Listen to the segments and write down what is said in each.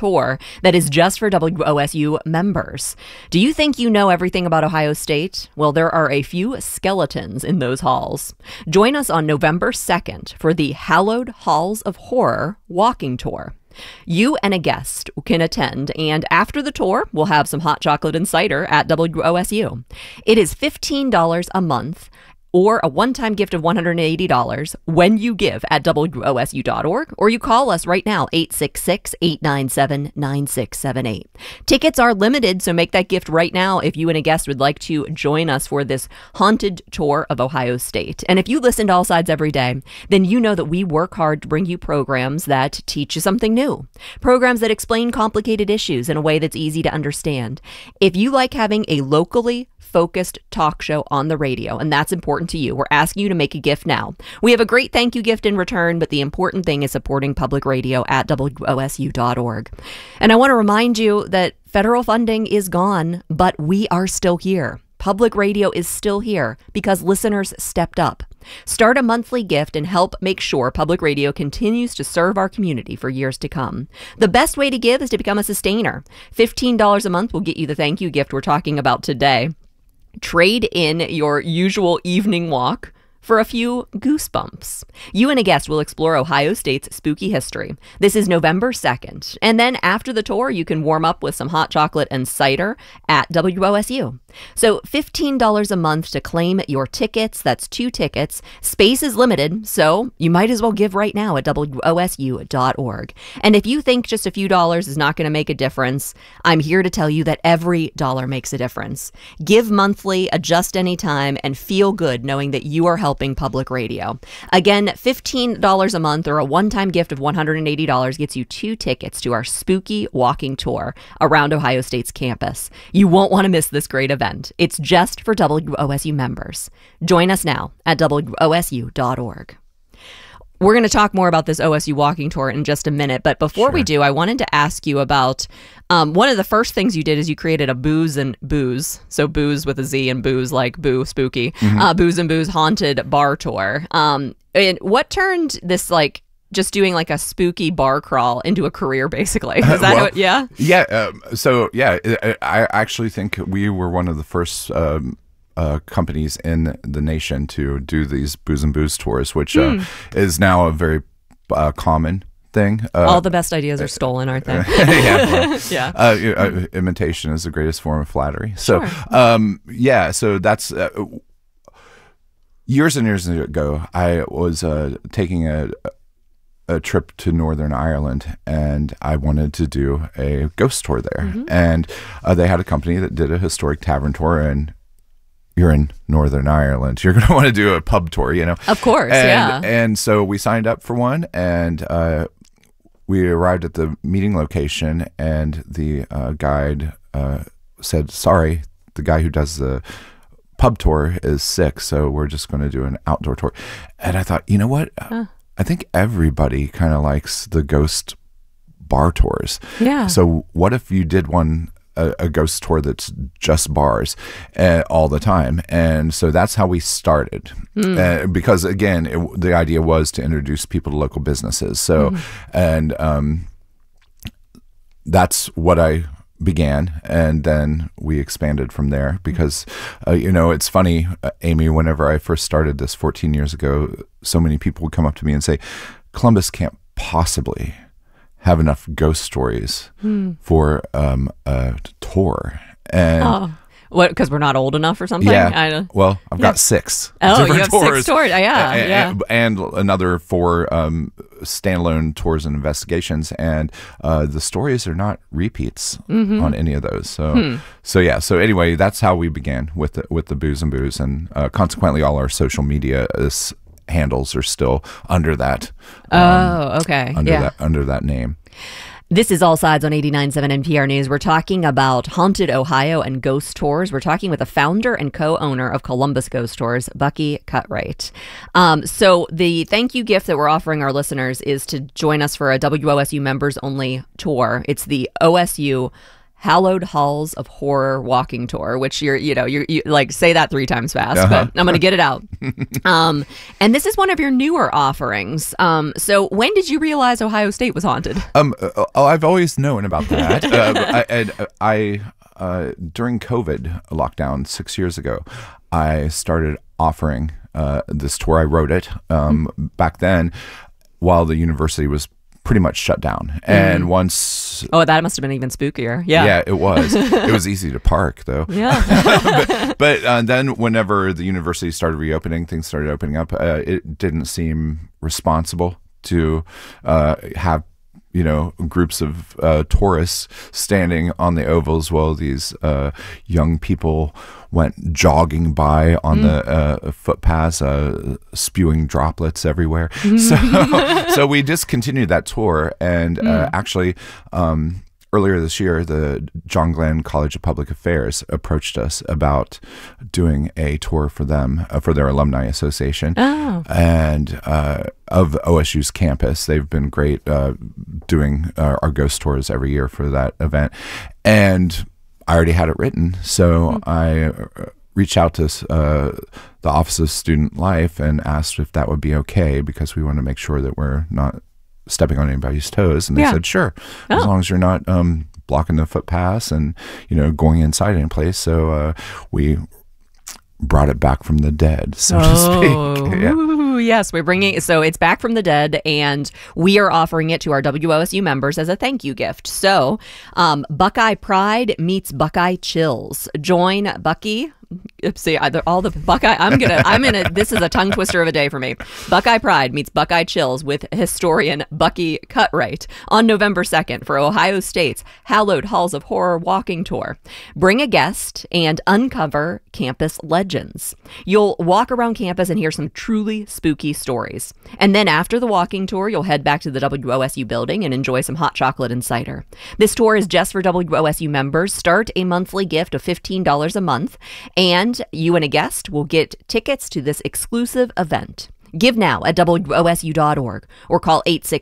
tour that is just for WOSU members. Do you think you know everything about Ohio State? Well, there are a few skeletons in those halls. Join us on November 2nd for the Hallowed Halls of Horror walking tour. You and a guest can attend, and after the tour, we'll have some hot chocolate and cider at WOSU. It is $15 a month, or a one-time gift of $180 when you give at WOSU.org, or you call us right now, 866-897-9678. Tickets are limited, so make that gift right now if you and a guest would like to join us for this haunted tour of Ohio State. And if you listen to All Sides every day, then you know that we work hard to bring you programs that teach you something new, programs that explain complicated issues in a way that's easy to understand. If you like having a locally focused talk show on the radio, and that's important to you, we're asking you to make a gift now. We have a great thank you gift in return, but the important thing is supporting public radio at WOSU.org. And I want to remind you that federal funding is gone, but we are still here. Public radio is still here because listeners stepped up. Start a monthly gift and help make sure public radio continues to serve our community for years to come. The best way to give is to become a sustainer. $15 a month will get you the thank you gift we're talking about today. Trade in your usual evening walk for a few goosebumps. You and a guest will explore Ohio State's spooky history. This is November 2nd. And then after the tour, you can warm up with some hot chocolate and cider at WOSU. So $15 a month to claim your tickets. That's 2 tickets. Space is limited, so you might as well give right now at WOSU.org. And if you think just a few dollars is not going to make a difference, I'm here to tell you that every dollar makes a difference. Give monthly, adjust anytime, and feel good knowing that you are helping public radio. Again, $15 a month or a one-time gift of $180 gets you 2 tickets to our spooky walking tour around Ohio State's campus. You won't want to miss this great event. It's just for WOSU members. Join us now at WOSU.org. We're going to talk more about this OSU walking tour in just a minute, but before we do, I wanted to ask you about one of the first things you did is you created a Booze and Booze, so booze with a Z and booze like boo, spooky, Booze and Booze haunted bar tour. And what turned this just doing like a spooky bar crawl into a career, basically? Is that Yeah. I actually think we were one of the first companies in the nation to do these Booze and Booze tours, which is now a very common thing. All the best ideas are stolen, aren't they? Imitation is the greatest form of flattery. So, so that's years and years ago. I was taking a trip to Northern Ireland, and I wanted to do a ghost tour there. And they had a company that did a historic tavern tour, and you're in Northern Ireland, you're going to want to do a pub tour, you know? Of course, And so we signed up for one, and we arrived at the meeting location, and the guide said, sorry, the guy who does the pub tour is sick, so we're just going to do an outdoor tour. And I thought, you know what? I think everybody kind of likes the ghost bar tours. Yeah. So what if you did a ghost tour that's just bars all the time? And so that's how we started. Because again, the idea was to introduce people to local businesses. So, and that's what I began, and then we expanded from there because it's funny, Amy, whenever I first started this 14 years ago, so many people would come up to me and say, Columbus can't possibly have enough ghost stories for a tour. And what, because we're not old enough or something? Yeah. Well, I've got 6. Oh, you have tours. 6 tours. And another 4 standalone tours and investigations. And the stories are not repeats on any of those. So, So anyway, that's how we began with the Booze and Booze. And consequently, all our social media handles are still under that. Under that name. This is All Sides on 89.7 NPR News. We're talking about Haunted Ohio and ghost tours. We're talking with the founder and co-owner of Columbus Ghost Tours, Bucky Cutright. So the thank you gift that we're offering our listeners is to join us for a WOSU members only tour. It's the OSU Hallowed Halls of Horror walking tour, which you like say that 3 times fast, but I'm going to get it out. And this is one of your newer offerings. So when did you realize Ohio State was haunted? I've always known about that. I during COVID lockdown 6 years ago, I started offering this tour. I wrote it back then while the university was pretty much shut down. And once... Oh, that must have been even spookier. Yeah. Yeah, it was. It was easy to park, though. Yeah. but then whenever the university started reopening, things started opening up, it didn't seem responsible to have groups of tourists standing on the ovals while these young people went jogging by on the footpaths, spewing droplets everywhere. So we discontinued that tour, and actually earlier this year, the John Glenn College of Public Affairs approached us about doing a tour for them, for their alumni association, and of OSU's campus. They've been great doing our ghost tours every year for that event. And I already had it written, so I reached out to the Office of Student Life and asked if that would be okay, because we want to make sure that we're not stepping on anybody's toes. And they said, sure, as long as you're not blocking the footpaths and going inside any place. So we brought it back from the dead, so to speak. Yeah. Ooh, yes, we're bringing, so it's back from the dead, and we are offering it to our WOSU members as a thank you gift. So Buckeye Pride meets Buckeye Chills. Join Bucky. See, all the Buckeye. This is a tongue twister of a day for me. Buckeye Pride meets Buckeye Chills with historian Bucky Cutright on November 2nd for Ohio State's Hallowed Halls of Horror walking tour. Bring a guest and uncover campus legends. You'll walk around campus and hear some truly spooky stories. And then after the walking tour, you'll head back to the WOSU building and enjoy some hot chocolate and cider. This tour is just for WOSU members. Start a monthly gift of $15 a month, and you and a guest will get tickets to this exclusive event. Give now at WOSU.org or call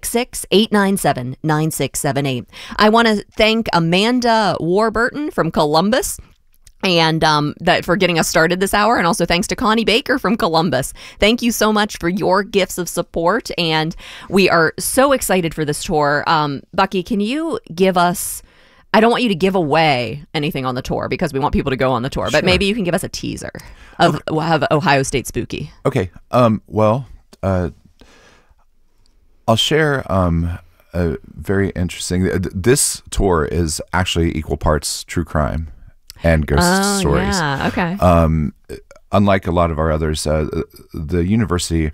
866-897-9678. I want to thank Amanda Warburton from Columbus and that for getting us started this hour, and also thanks to Connie Baker from Columbus. Thank you so much for your gifts of support, and we are so excited for this tour. Bucky, can you give us... I don't want you to give away anything on the tour because we want people to go on the tour, but maybe you can give us a teaser of Ohio State Spooky. Okay. Well, I'll share a very interesting... This tour is actually equal parts true crime and ghost stories. Yeah, okay. Unlike a lot of our others, the university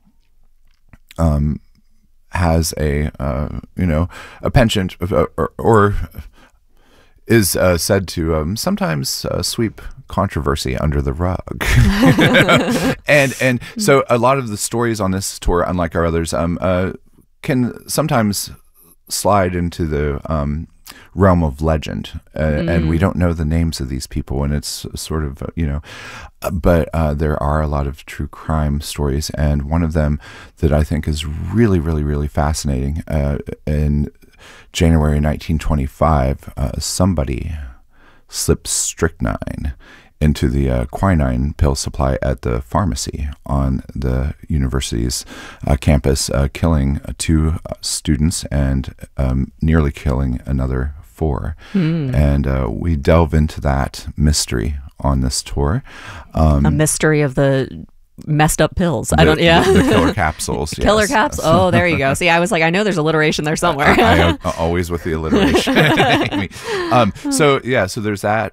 has a penchant or is said to sometimes sweep controversy under the rug. and so a lot of the stories on this tour, unlike our others, can sometimes slide into the realm of legend, and we don't know the names of these people, and it's sort of but there are a lot of true crime stories, and one of them that I think is really, really, really fascinating. In January 1925, somebody slipped strychnine into the quinine pill supply at the pharmacy on the university's campus, killing 2 students and nearly killing another 4. And we delve into that mystery on this tour. A mystery of the messed up pills. The killer capsules. Killer capsules. Oh, there you go. See, I was like, I know there's alliteration there somewhere. I always with the alliteration. So there's that.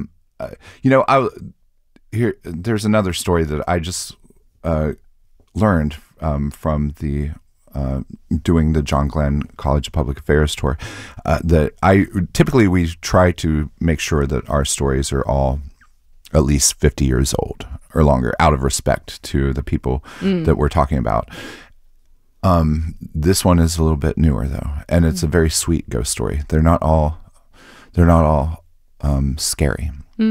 There's another story that I just learned from the doing the John Glenn College of Public Affairs tour. That we try to make sure that our stories are all at least 50 years old or longer, out of respect to the people that we're talking about. This one is a little bit newer though, and it's a very sweet ghost story. They're not all scary.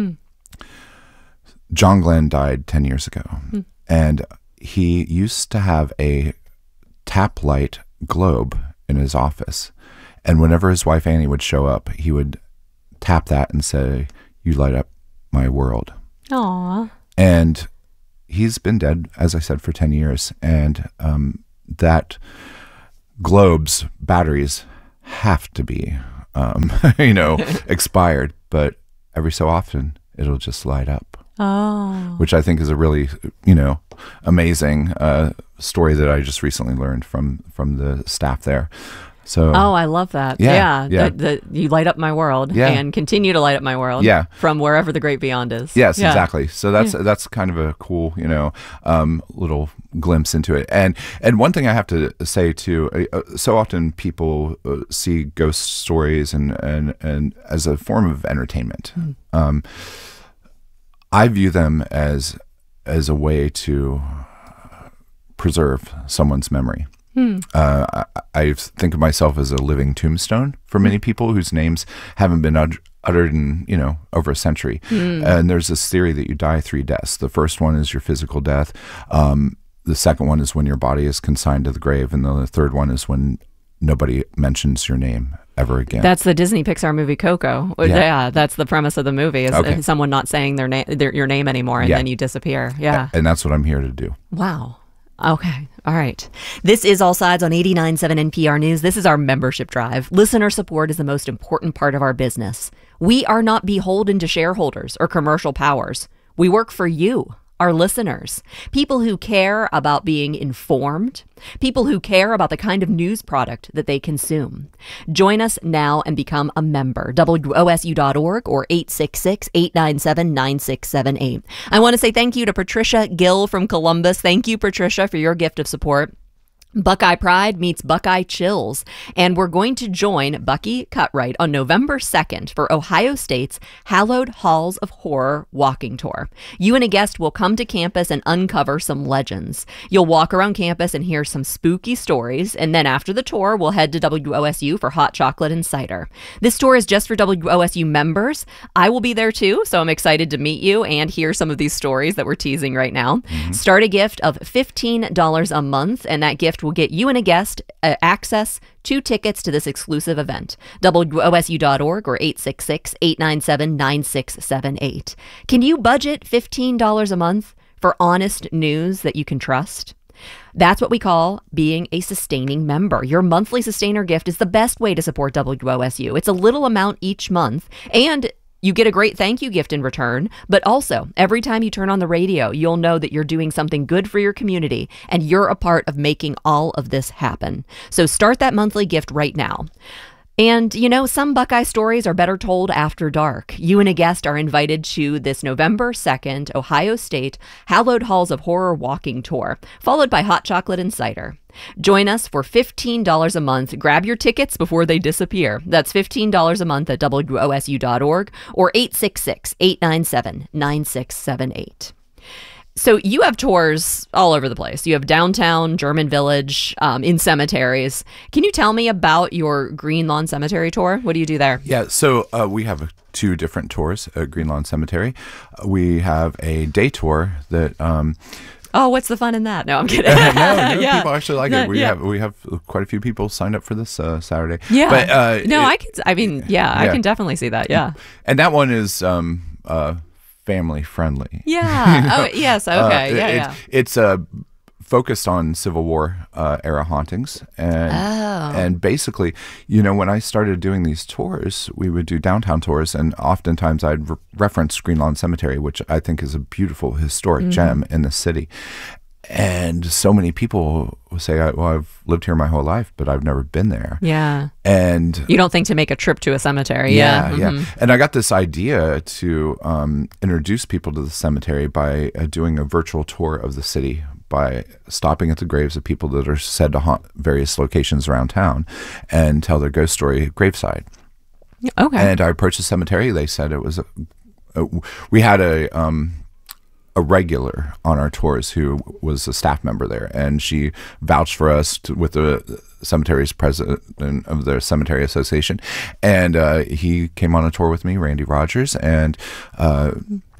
John Glenn died 10 years ago, and he used to have a tap light globe in his office, and whenever his wife Annie would show up, he would tap that and say, "You light up my world." Aw. And he's been dead, as I said, for 10 years. And that globe's batteries have to be, expired. But every so often, it'll just light up. Oh. Which I think is a really, amazing story that I just recently learned from the staff there. So, oh, I love that. Yeah. You light up my world and continue to light up my world from wherever the great beyond is. Yes, exactly. So that's kind of a cool, little glimpse into it. And one thing I have to say too, so often people see ghost stories and as a form of entertainment. I view them as a way to preserve someone's memory. I think of myself as a living tombstone for many people whose names haven't been uttered in over a century. And there's this theory that you die 3 deaths. The first one is your physical death. The second one is when your body is consigned to the grave, and the third one is when nobody mentions your name ever again. That's the Disney Pixar movie Coco. Yeah, that's the premise of the movie, is someone not saying your name anymore, and then you disappear. Yeah. And that's what I'm here to do. Wow. Okay. All right. This is All Sides on 89.7 NPR News. This is our membership drive. Listener support is the most important part of our business. We are not beholden to shareholders or commercial powers. We work for you, our listeners, people who care about being informed, people who care about the kind of news product that they consume. Join us now and become a member. WOSU.org or 866-897-9678. I want to say thank you to Patricia Gill from Columbus. Thank you, Patricia, for your gift of support. Buckeye Pride meets Buckeye Chills, and we're going to join Bucky Cutright on November 2nd for Ohio State's Hallowed Halls of Horror walking tour. You and a guest will come to campus and uncover some legends. You'll walk around campus and hear some spooky stories, and then after the tour, we'll head to WOSU for hot chocolate and cider. This tour is just for WOSU members. I will be there too, so I'm excited to meet you and hear some of these stories that we're teasing right now. Start a gift of $15 a month, and that gift will get you and a guest access to tickets to this exclusive event. WOSU.org or 866-897-9678. Can you budget $15 a month for honest news that you can trust? That's what we call being a sustaining member. Your monthly sustainer gift is the best way to support WOSU. It's a little amount each month, and you get a great thank you gift in return, but also every time you turn on the radio, you'll know that you're doing something good for your community and you're a part of making all of this happen. So start that monthly gift right now. And, some Buckeye stories are better told after dark. You and a guest are invited to this November 2nd Ohio State Hallowed Halls of Horror walking tour, followed by hot chocolate and cider. Join us for $15 a month. Grab your tickets before they disappear. That's $15 a month at WOSU.org or 866-897-9678. So you have tours all over the place. You have downtown, German Village, in cemeteries. Can you tell me about your Green Lawn Cemetery tour? What do you do there? Yeah, so we have 2 different tours at Green Lawn Cemetery. We have a day tour that... oh, what's the fun in that? No, I'm kidding. No, people actually like it. We have quite a few people signed up for this Saturday. Yeah, but I can definitely see that. Yeah, and that one is family friendly. Yeah. Oh, yes. Okay. It's focused on Civil War era hauntings, and basically, when I started doing these tours, we would do downtown tours, and oftentimes I'd reference Green Lawn Cemetery, which I think is a beautiful historic gem in the city. And so many people will say, well, I've lived here my whole life, but I've never been there. Yeah. And you don't think to make a trip to a cemetery. Yeah. And I got this idea to introduce people to the cemetery by doing a virtual tour of the city, by stopping at the graves of people that are said to haunt various locations around town and tell their ghost story graveside. Okay. And I approached the cemetery. They said it was we had a regular on our tours who was a staff member there, and she vouched for us with the cemetery's president of the Cemetery Association, and he came on a tour with me, Randy Rogers, and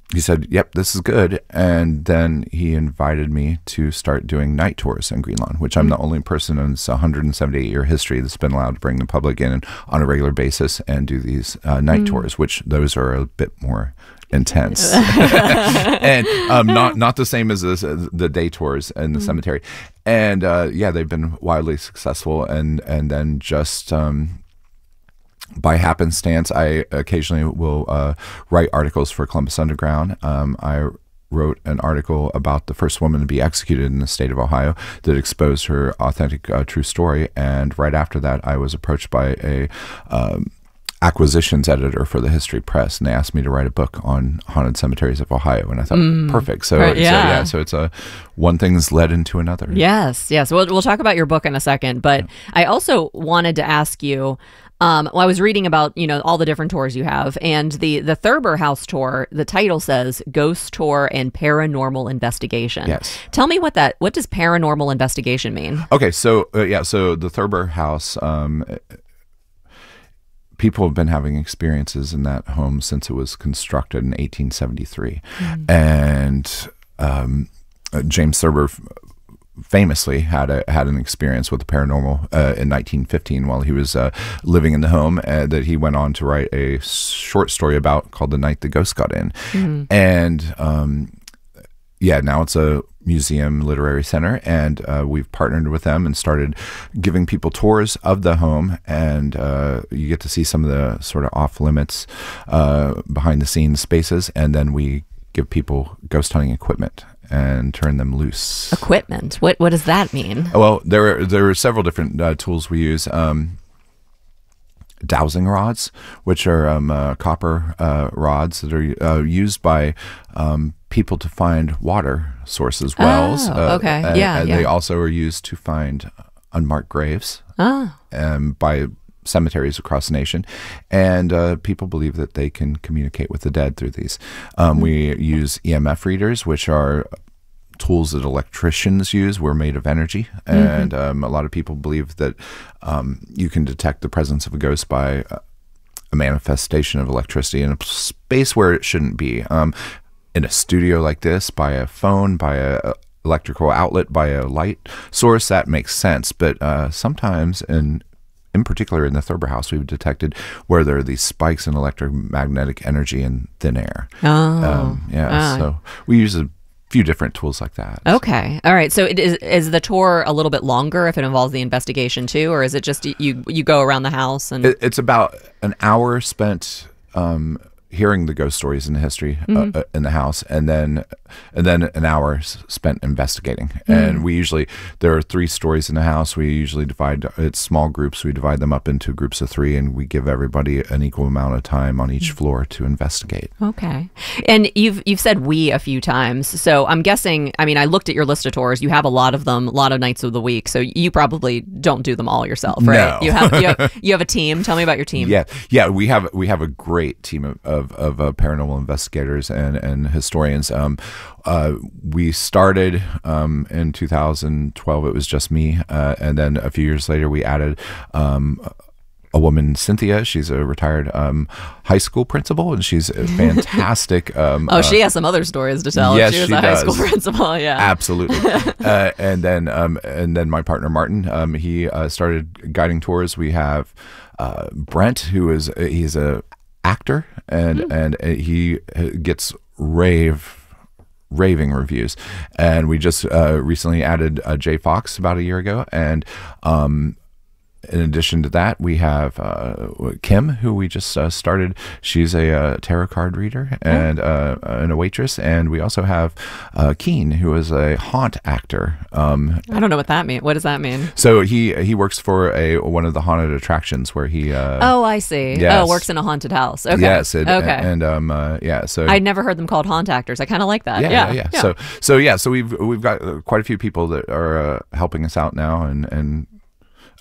he said, "Yep, this is good." And then he invited me to start doing night tours in Greenlawn, which I'm the only person in this 178-year history that's been allowed to bring the public in on a regular basis and do these night tours, which those are a bit more intense and not the same as the day tours in the cemetery. And they've been wildly successful. And then just by happenstance, I occasionally will write articles for Columbus Underground. I wrote an article about the first woman to be executed in the state of Ohio that exposed her authentic, true story. And right after that, I was approached by a acquisitions editor for the History Press, and they asked me to write a book on haunted cemeteries of Ohio. And I thought, perfect. So, so it's one thing's led into another. Yes. We'll talk about your book in a second, but I also wanted to ask you. I was reading about, all the different tours you have, and the Thurber House tour, the title says Ghost Tour and Paranormal Investigation. Yes. Tell me what does paranormal investigation mean? Okay. So, so the Thurber House, people have been having experiences in that home since it was constructed in 1873. And James Thurber famously had an experience with the paranormal in 1915 while he was living in the home that he went on to write a short story about called The Night the Ghost Got In. And now it's a museum literary center, and we've partnered with them and started giving people tours of the home, and you get to see some of the sort of off limits behind the scenes spaces, and then we give people ghost hunting equipment and turn them loose. Equipment? What does that mean? Well, there are several different tools we use. Dowsing rods, which are copper rods that are used by people to find water sources, wells. Okay. And they also are used to find unmarked graves by cemeteries across the nation, and people believe that they can communicate with the dead through these. We use EMF readers, which are tools that electricians use. We're made of energy, and a lot of people believe that you can detect the presence of a ghost by a manifestation of electricity in a space where it shouldn't be. In a studio like this, by a phone, by a electrical outlet, by a light source, that makes sense. But sometimes in particular in the Thurber House, we've detected where there are these spikes in electromagnetic energy in thin air. So we use a few different tools like that. Okay. All right. So is the tour a little bit longer if it involves the investigation too, or is it just you go around the house? And it's about an hour spent hearing the ghost stories in the history in the house, and then an hour spent investigating. And there are 3 stories in the house. We usually divide it's small groups. We divide them up into groups of 3, and we give everybody an equal amount of time on each floor to investigate. Okay. And you've said we a few times, so I'm guessing. I mean, I looked at your list of tours. You have a lot of them, a lot of nights of the week. So you probably don't do them all yourself, right? No. You have a team. Tell me about your team. Yeah. We have a great team of paranormal investigators and historians. We started in 2012. It was just me, and then a few years later, we added a woman, Cynthia. She's a retired high school principal, and she's a fantastic. She has some other stories to tell. Yes, she was she a high does. School principal. Yeah, absolutely. And then my partner Martin. He started guiding tours. We have Brent, he's a actor, and he gets raving reviews, and we just recently added Jay Fox about a year ago, and in addition to that, we have Kim, who we just started. She's a tarot card reader and a waitress. And we also have Keen, who is a haunt actor. I don't know what that means. What does that mean? So he works for one of the haunted attractions where he... I see. Yes. Works in a haunted house. Okay. Yes. Okay. So I'd never heard them called haunt actors. I kind of like that. Yeah. So we've got quite a few people that are helping us out now, and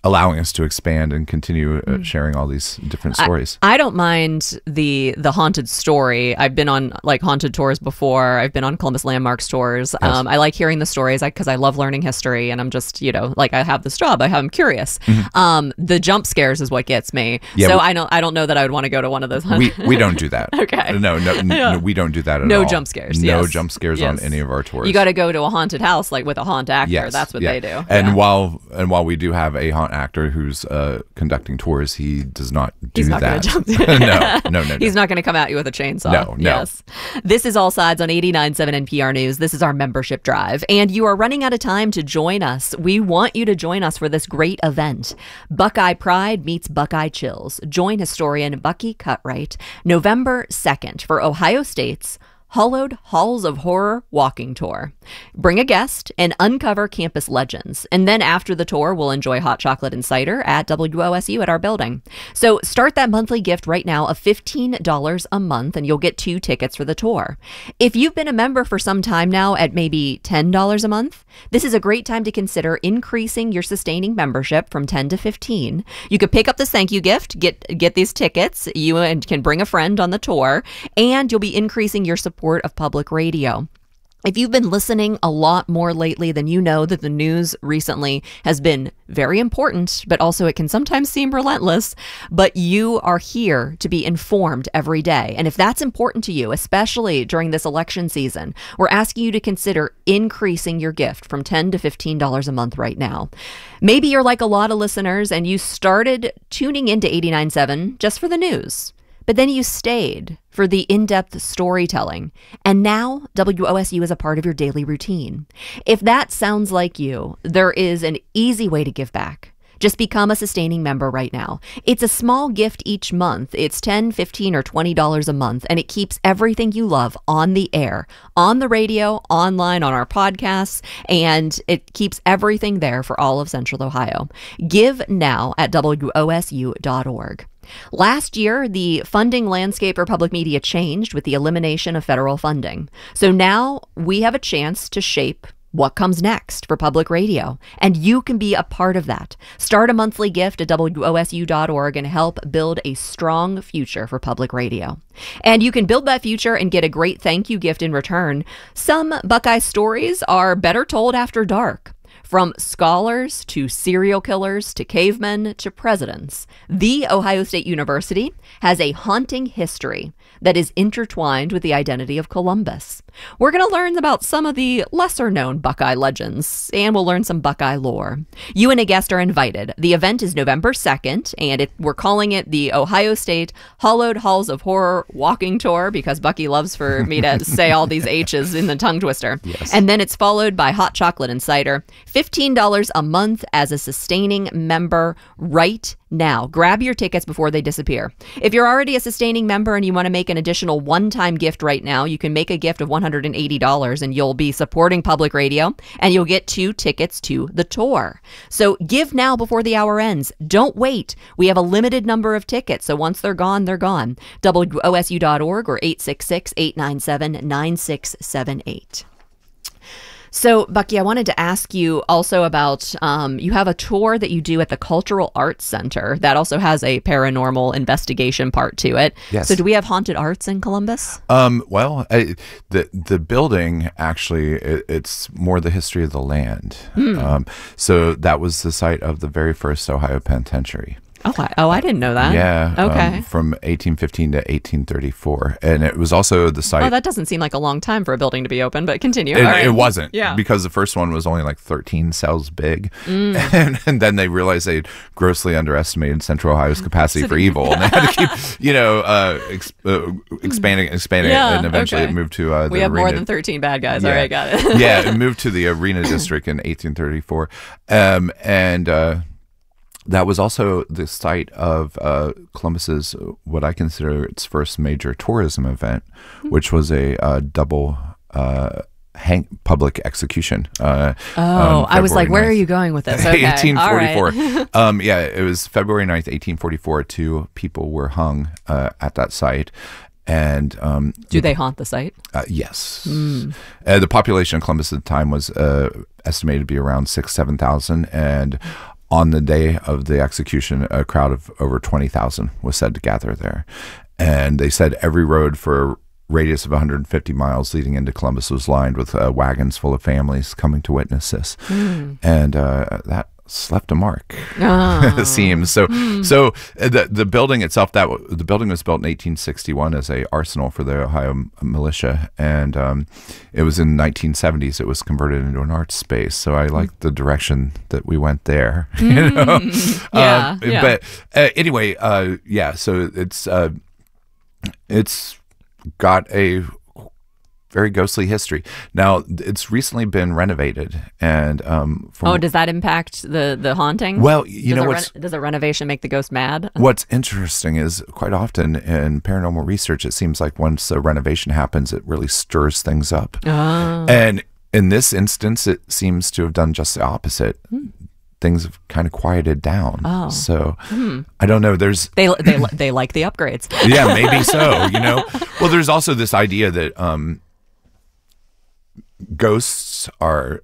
allowing us to expand and continue sharing all these different stories. I don't mind the haunted story. I've been on like haunted tours before. I've been on Columbus Landmarks tours. Yes. I like hearing the stories because I love learning history, and I'm just, like I have this job. I'm curious. The jump scares is what gets me. Yeah, so I don't know that I would want to go to one of those. We don't do that. Okay. No, we don't do that at all. No jump scares. No yes. jump scares Yes. on any of our tours. You got to go to a haunted house like with a haunt actor. Yes, That's what yeah. they do. And Yeah. while we do have a haunt actor who's conducting tours, he does not do He's not that. gonna jump. No. He's not going to come at you with a chainsaw. No. Yes. This is All Sides on 89.7 NPR News. This is our membership drive, and you are running out of time to join us. We want you to join us for this great event. Buckeye Pride meets Buckeye Chills. Join historian Bucky Cutright November 2nd for Ohio State's Hollowed Halls of Horror walking tour. Bring a guest and uncover campus legends. And then after the tour, we'll enjoy hot chocolate and cider at WOSU at our building. So start that monthly gift right now of $15 a month, and you'll get 2 tickets for the tour. If you've been a member for some time now at maybe $10 a month, this is a great time to consider increasing your sustaining membership from 10 to 15. You could pick up this thank you gift, get these tickets, you can bring a friend on the tour, and you'll be increasing your support of public radio. If you've been listening a lot more lately, then you know that the news recently has been very important, but also it can sometimes seem relentless. But you are here to be informed every day. And if that's important to you, especially during this election season, we're asking you to consider increasing your gift from $10 to $15 a month right now. Maybe you're like a lot of listeners and you started tuning into 89.7 just for the news. But then you stayed for the in-depth storytelling, and now WOSU is a part of your daily routine. If that sounds like you, there is an easy way to give back. Just become a sustaining member right now. It's a small gift each month. It's $10, $15, or $20 a month, and it keeps everything you love on the air, on the radio, online, on our podcasts, and it keeps everything there for all of Central Ohio. Give now at WOSU.org. Last year, the funding landscape for public media changed with the elimination of federal funding. So now we have a chance to shape what comes next for public radio, and you can be a part of that. Start a monthly gift at WOSU.org and help build a strong future for public radio. And you can build that future and get a great thank you gift in return. Some Buckeye stories are better told after dark. From scholars to serial killers to cavemen to presidents, The Ohio State University has a haunting history that is intertwined with the identity of Columbus. We're going to learn about some of the lesser-known Buckeye legends, and we'll learn some Buckeye lore. You and a guest are invited. The event is November 2nd, and we're calling it the Ohio State Hollowed Halls of Horror walking tour because Bucky loves for me to say all these H's in the tongue twister. Yes. And then it's followed by hot chocolate and cider. $15 a month as a sustaining member right now. Grab your tickets before they disappear. If you're already a sustaining member and you want to make an additional one-time gift right now, you can make a gift of $180 and you'll be supporting public radio and you'll get 2 tickets to the tour. So give now before the hour ends. Don't wait. We have a limited number of tickets, so once they're gone, they're gone. WOSU.org or 866-897-9678. So, Bucky, I wanted to ask you also about, you have a tour that you do at the Cultural Arts Center that also has a paranormal investigation part to it. Yes. So do we have haunted arts in Columbus? Well, the building, actually, it's more the history of the land. So that was the site of the very first Ohio Penitentiary. I didn't know that. Yeah. Okay. From 1815 to 1834. And it was also the site. Oh, that doesn't seem like a long time for a building to be open, but continue. It wasn't. Yeah. Because the first one was only like 13 cells big. And then they realized they grossly underestimated Central Ohio's capacity for evil. And they had to keep, expanding Yeah, and eventually okay. it moved to the We have arena. more than 13 bad guys. Yeah. All right, got it. Yeah, it moved to the Arena District in 1834. That was also the site of Columbus's, what I consider its first major tourism event, which was a double public execution. I was like, where are you going with this? Okay. 1844. All right. Yeah, it was February 9th, 1844. 2 people were hung at that site. And do they haunt the site? Yes. The population of Columbus at the time was estimated to be around 7,000, and on the day of the execution, a crowd of over 20,000 was said to gather there. And they said every road for a radius of 150 miles leading into Columbus was lined with wagons full of families coming to witness this. And that left a mark. It seems so. So the building itself, the building was built in 1861 as a arsenal for the Ohio militia, and it was in the 1970s it was converted into an art space. So I like the direction that we went there. You know? But anyway, So it's got a very ghostly history. Now, it's recently been renovated, and does that impact the haunting? Well, does a renovation make the ghost mad? What's interesting is quite often in paranormal research, it seems like once a renovation happens, it really stirs things up. And in this instance, it seems to have done just the opposite. Things have kind of quieted down. So I don't know. There's they like the upgrades. Yeah, maybe so. Well, there's also this idea that ghosts are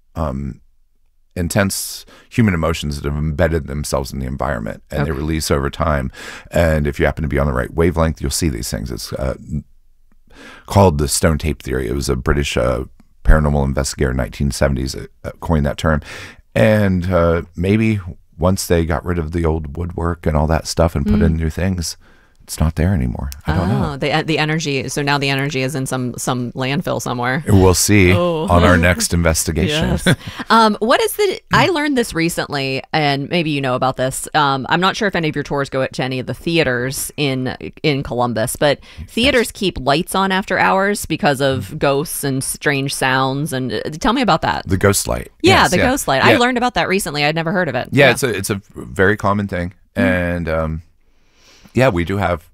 intense human emotions that have embedded themselves in the environment, and they release over time. And if you happen to be on the right wavelength, you'll see these things. It's called the stone tape theory. It was a British paranormal investigator in the 1970s that coined that term. And maybe once they got rid of the old woodwork and all that stuff and put in new things, it's not there anymore. I don't know. The energy. So now the energy is in some landfill somewhere. We'll see on our next investigation. Yes. What is I learned this recently, and maybe you know about this. I'm not sure if any of your tours go to any of the theaters in Columbus, but theaters keep lights on after hours because of ghosts and strange sounds. And tell me about that. The ghost light. Yeah, ghost light. Yeah. I learned about that recently. I'd never heard of it. Yeah, it's a very common thing. And yeah, we do have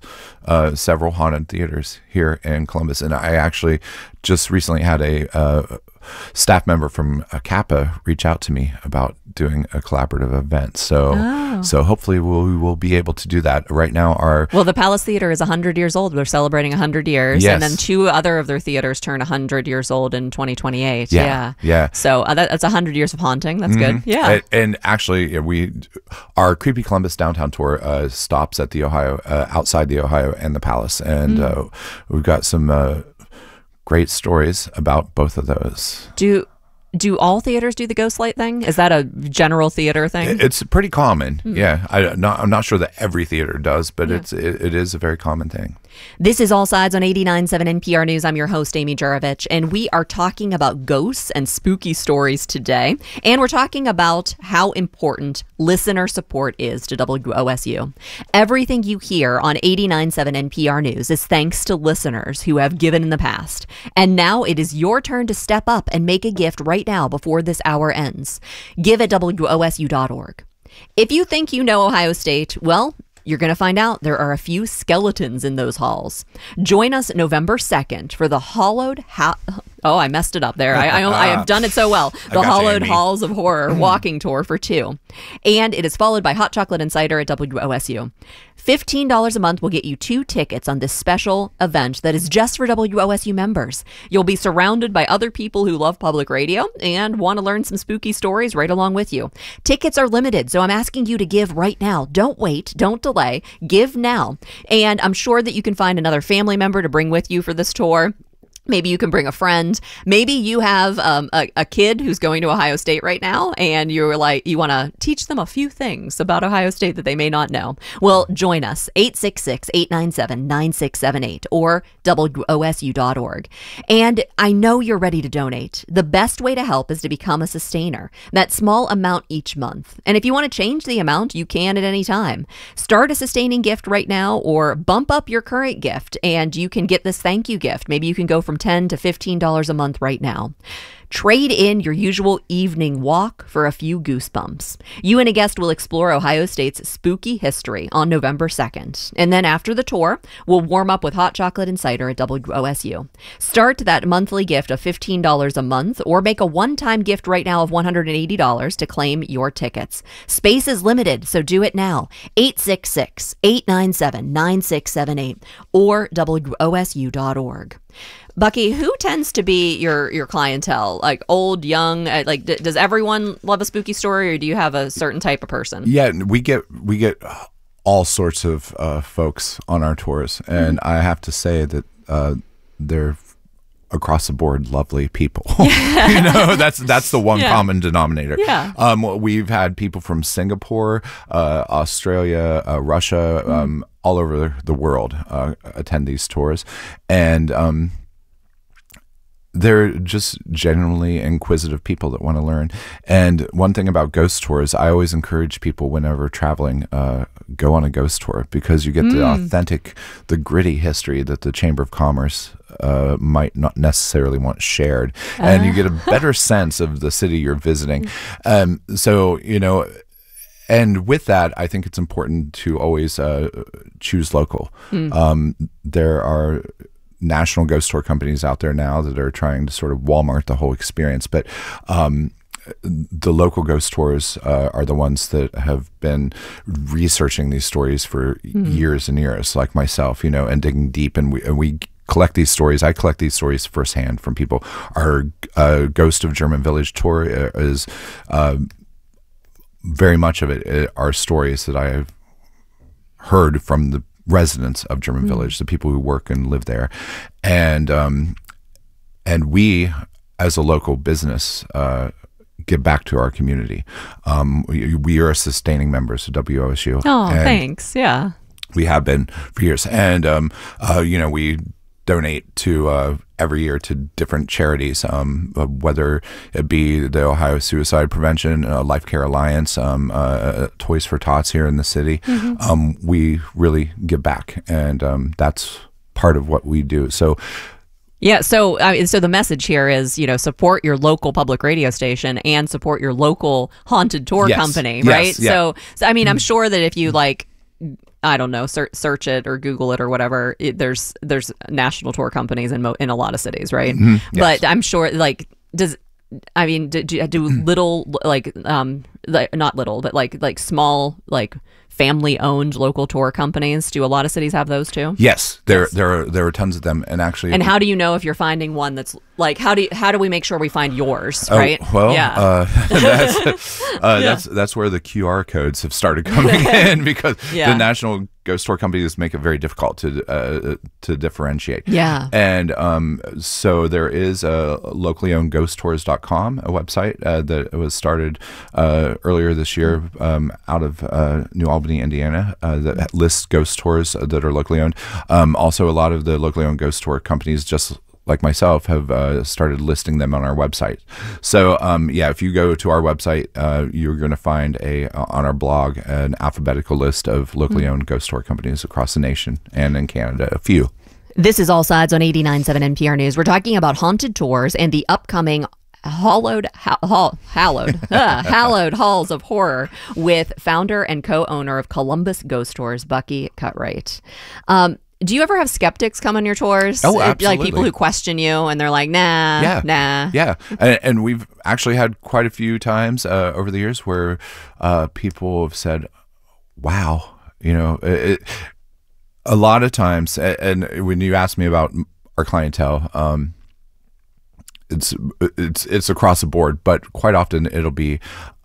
several haunted theaters here in Columbus, and I actually just recently had a staff member from Kappa reach out to me about doing a collaborative event. So hopefully we will be able to do that. Right now, the Palace Theater is 100 years old. They're celebrating 100 years, and then 2 other of their theaters turn 100 years old in 2028. Yeah. So that's 100 years of haunting. That's good. Yeah. And actually, our Creepy Columbus downtown tour stops at the Ohio, outside the Ohio and the Palace, and we've got some great stories about both of those. Do all theaters do the ghost light thing? Is that a general theater thing? It's pretty common. Yeah, I'm not sure that every theater does, but it is a very common thing. This is All Sides on 89.7 NPR News. I'm your host, Amy Jurovich, and we are talking about ghosts and spooky stories today. And we're talking about how important listener support is to WOSU. Everything you hear on 89.7 NPR News is thanks to listeners who have given in the past. And now it is your turn to step up and make a gift right now before this hour ends. Give at WOSU.org. If you think you know Ohio State, well, you're going to find out there are a few skeletons in those halls. Join us November 2nd for the Hollowed I messed it up there. I have done it so well. The Hollowed Halls of Horror walking tour for 2. And it is followed by hot chocolate and cider at WOSU. $15 a month will get you 2 tickets on this special event that is just for WOSU members. You'll be surrounded by other people who love public radio and want to learn some spooky stories right along with you. Tickets are limited, so I'm asking you to give right now. Don't wait. Don't delay. Give now. And I'm sure that you can find another family member to bring with you for this tour. Maybe you can bring a friend. Maybe you have a kid who's going to Ohio State right now, and you want to teach them a few things about Ohio State that they may not know. Well, join us, 866-897-9678 or WOSU.org. And I know you're ready to donate. The best way to help is to become a sustainer, that small amount each month. And if you want to change the amount, you can at any time. Start a sustaining gift right now or bump up your current gift, and you can get this thank you gift. Maybe you can go from $10 to $15 a month right now. Trade in your usual evening walk for a few goosebumps. You and a guest will explore Ohio State's spooky history on November 2nd. And then after the tour, we'll warm up with hot chocolate and cider at WOSU. Start that monthly gift of $15 a month or make a one-time gift right now of $180 to claim your tickets. Space is limited, so do it now. 866-897-9678 or WOSU.org. Bucky, who tends to be your clientele? like old, young? Like, does everyone love a spooky story, or do you have a certain type of person? Yeah, we get all sorts of folks on our tours, and I have to say that they're across the board lovely people. That's the one common denominator. Yeah. We've had people from Singapore, Australia, Russia, all over the world attend these tours, and they're just genuinely inquisitive people that want to learn. And one thing about ghost tours, I always encourage people whenever traveling, go on a ghost tour, because you get the authentic, the gritty history that the Chamber of Commerce might not necessarily want shared. And you get a better sense of the city you're visiting. So, and with that, I think it's important to always choose local. There are national ghost tour companies out there now that are trying to sort of Walmart the whole experience, but the local ghost tours are the ones that have been researching these stories for years and years, like myself, and digging deep, and we collect these stories. I collect these stories firsthand from people. Our Ghost of German Village tour is very much of it are stories that I have heard from the residents of German Village, the people who work and live there, and we, as a local business, give back to our community. We are sustaining members of WOSU. Oh, thanks. Yeah, we have been for years, and we donate to every year to different charities, whether it be the Ohio Suicide Prevention, Life Care Alliance, Toys for Tots here in the city. We really give back, and that's part of what we do. So. Yeah, so so the message here is, support your local public radio station and support your local haunted tour company, right? Yes, yeah. So I mean, I'm sure that if you I don't know, search it or Google it or whatever, there's national tour companies in a lot of cities, right? Yes. But I'm sure, do little, not little, but like small, family owned local tour companies, do a lot of cities have those too? Yes, there are tons of them, and actually. And how do you know if you're finding one that's how do we make sure we find yours, right? Well, yeah. That's where the QR codes have started coming in, because the national ghost tour companies make it very difficult to differentiate. Yeah. And so there is a locally owned ghosttours.com, a website that was started earlier this year out of New Albany, Indiana, that lists ghost tours that are locally owned. Also, a lot of the locally owned ghost tour companies, just like myself, have started listing them on our website. So if you go to our website, you're going to find on our blog an alphabetical list of locally owned ghost tour companies across the nation and in Canada, a few. This is All Sides on 89.7 NPR News. We're talking about haunted tours and the upcoming hallowed halls of horror with founder and co-owner of Columbus Ghost Tours, Bucky Cutright. Do you ever have skeptics come on your tours? Oh, absolutely. Like people who question you and they're like, nah. Yeah. And we've actually had quite a few times over the years where people have said, wow, a lot of times, and when you ask me about our clientele, it's across the board, but quite often it'll be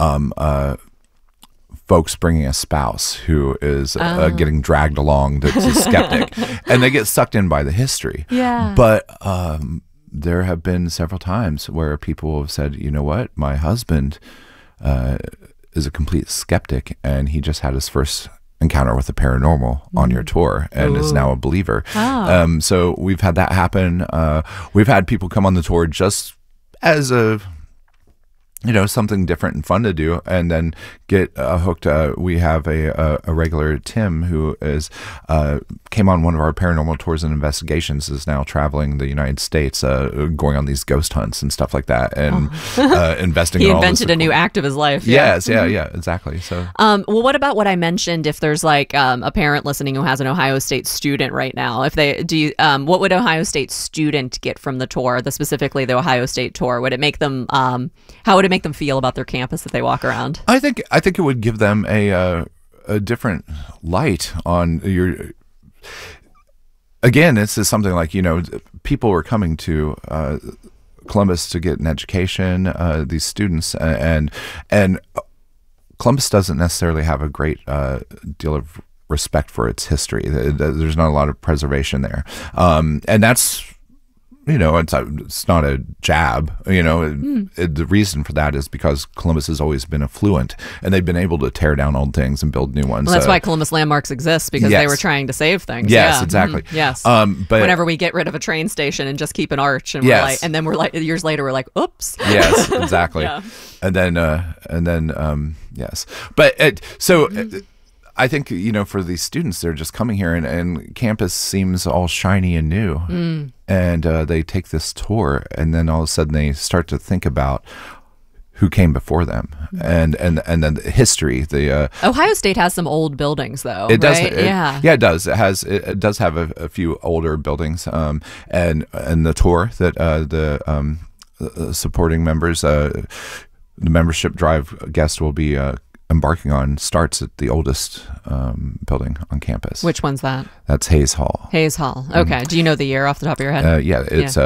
folks bringing a spouse who is getting dragged along that's a skeptic, and they get sucked in by the history. Yeah. But there have been several times where people have said, you know what, my husband is a complete skeptic, and he just had his first encounter with the paranormal on your tour and is now a believer. Oh. So we've had that happen. We've had people come on the tour just as a something different and fun to do, and then get hooked. We have a regular, Tim, who is came on one of our paranormal tours and investigations, is now traveling the United States, going on these ghost hunts and stuff like that, and investing he in all this. He invented a new act of his life. Yes, yeah, exactly. So, well, what about what I mentioned? If there's a parent listening who has an Ohio State student right now, what would Ohio State student get from the tour, specifically the Ohio State tour? Would it make them, how would it make them feel about their campus if they walk around? I think it would give them a different light on your. Again, this is something like, people are coming to Columbus to get an education. These students and Columbus doesn't necessarily have a great deal of respect for its history. There's not a lot of preservation there, and that's. It's not a jab. The reason for that is because Columbus has always been affluent, and they've been able to tear down old things and build new ones. Well, that's why Columbus Landmarks exists, because they were trying to save things. Yes, exactly. Yes. But whenever we get rid of a train station and just keep an arch, and we're like, years later, we're like, oops. Yes, exactly. Yeah. And then, yes. But I think, for these students, they're just coming here and campus seems all shiny and new. And they take this tour, and then all of a sudden they start to think about who came before them and then the history. Ohio State has some old buildings, though. It does. Right? It does. It does have a few older buildings. And the tour that the supporting members, the membership drive guest will be embarking on starts at the oldest building on campus. Which one's that? That's Hayes Hall. Hayes Hall. Okay. Do you know the year off the top of your head? It's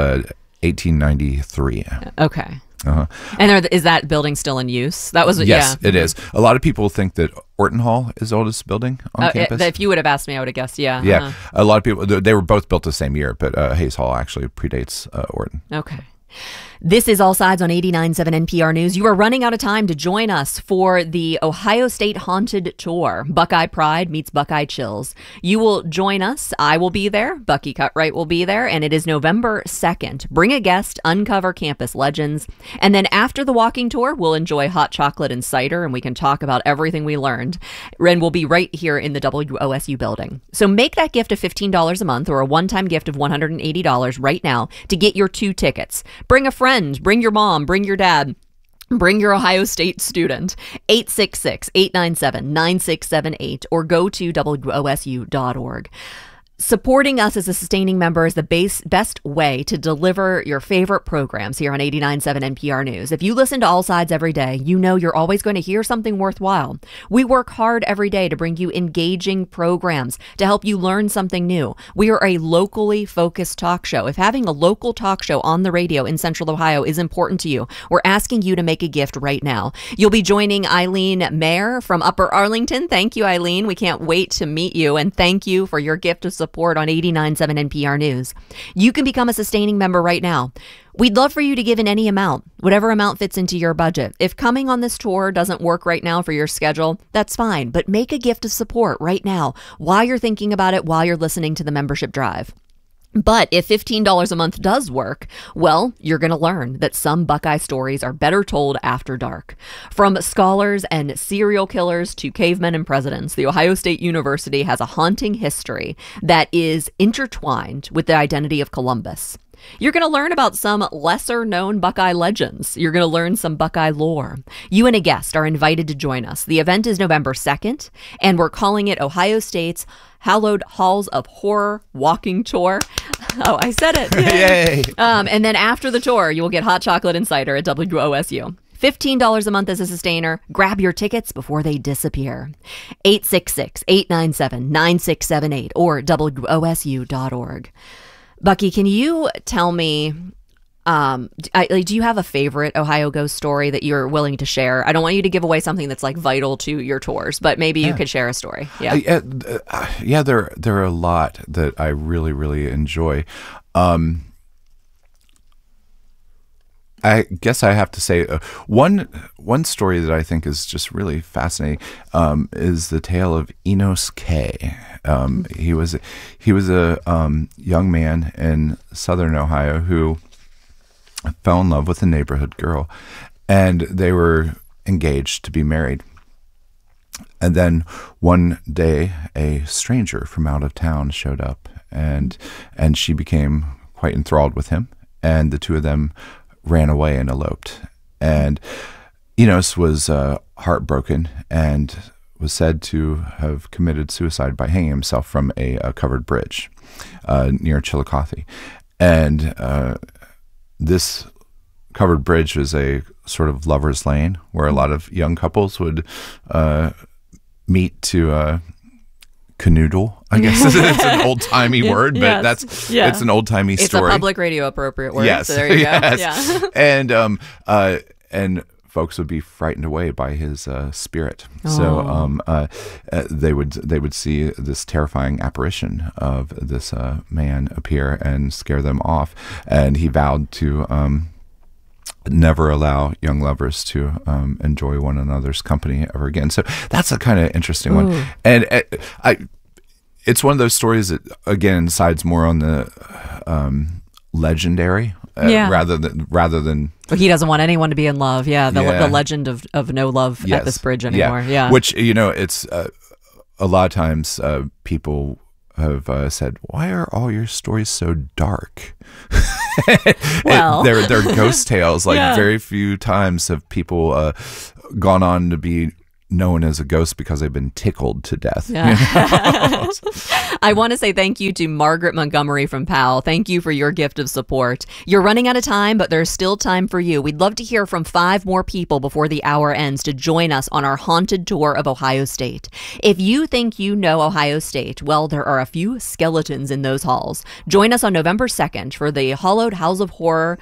1893. Okay. Uh-huh. And is that building still in use? That was Yes, it is. A lot of people think that Orton Hall is the oldest building on campus. If you would have asked me, I would have guessed. Yeah. Yeah. Uh-huh. A lot of people. They were both built the same year, but Hayes Hall actually predates Orton. Okay. This is All Sides on 89.7 NPR News. You are running out of time to join us for the Ohio State Haunted Tour. Buckeye Pride meets Buckeye Chills. You will join us. I will be there. Bucky Cutright will be there. And it is November 2nd. Bring a guest, uncover campus legends. And then after the walking tour, we'll enjoy hot chocolate and cider, and we can talk about everything we learned. And we'll be right here in the WOSU building. So make that gift of $15 a month or a one-time gift of $180 right now to get your 2 tickets. Bring a friend, bring your mom, bring your dad. Bring your Ohio State student, 866-897-9678, or go to WOSU.org. Supporting us as a sustaining member is the best way to deliver your favorite programs here on 89.7 NPR News. If you listen to All Sides every day, you know you're always going to hear something worthwhile. We work hard every day to bring you engaging programs to help you learn something new. We are a locally focused talk show. If having a local talk show on the radio in Central Ohio is important to you, we're asking you to make a gift right now. You'll be joining Eileen Mayer from Upper Arlington. Thank you, Eileen. We can't wait to meet you, and thank you for your gift of support on 89.7 NPR News. You can become a sustaining member right now. We'd love for you to give in any amount, whatever amount fits into your budget. If coming on this tour doesn't work right now for your schedule, that's fine, but make a gift of support right now while you're thinking about it, while you're listening to the membership drive. But if $15 a month does work, well, you're going to learn that some Buckeye stories are better told after dark. From scholars and serial killers to cavemen and presidents, The Ohio State University has a haunting history that is intertwined with the identity of Columbus. You're going to learn about some lesser-known Buckeye legends. You're going to learn some Buckeye lore. You and a guest are invited to join us. The event is November 2nd, and we're calling it Ohio State's Hallowed Halls of Horror Walking Tour. Oh, I said it. Yay! And then after the tour, you will get hot chocolate and cider at WOSU. $15 a month as a sustainer. Grab your tickets before they disappear. 866-897-9678 or WOSU.org. Bucky, can you tell me, do you have a favorite Ohio ghost story that you're willing to share? I don't want you to give away something that's like vital to your tours, but maybe you could share a story. Yeah, there are a lot that I really, really enjoy. I guess I have to say one story that I think is just really fascinating is the tale of Enos K. He was a young man in southern Ohio who fell in love with a neighborhood girl, and they were engaged to be married. And then one day, a stranger from out of town showed up, and she became quite enthralled with him, and the two of them ran away and eloped. And Enos was heartbroken and was said to have committed suicide by hanging himself from a covered bridge near Chillicothe. And this covered bridge was a sort of lover's lane where a lot of young couples would meet to canoodle I guess it's an old-timey word, but it's an old-timey story. It's a public radio appropriate word. Yes. So there you go. Yes. Yeah. And folks would be frightened away by his spirit. So they would see this terrifying apparition of this man appear and scare them off. And he vowed to never allow young lovers to enjoy one another's company ever again. So that's a kind of interesting one. And it's one of those stories that, again, sides more on the legendary rather than But he doesn't want anyone to be in love. The legend of no love at this bridge anymore. Which, it's a lot of times people have said, why are all your stories so dark? Well, they're ghost tales. Very few times have people gone on to be known as a ghost because they've been tickled to death. Yeah. I want to say thank you to Margaret Montgomery from Powell. Thank you for your gift of support. You're running out of time, but there's still time for you. We'd love to hear from 5 more people before the hour ends to join us on our haunted tour of Ohio State. If you think you know Ohio State, well, there are a few skeletons in those halls. Join us on November 2nd for the Hollowed Halls of Horror